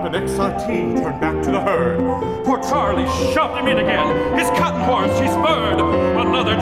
an XRT turned back to the herd. Poor Charlie shoved him in again. His cotton horse he spurred. Another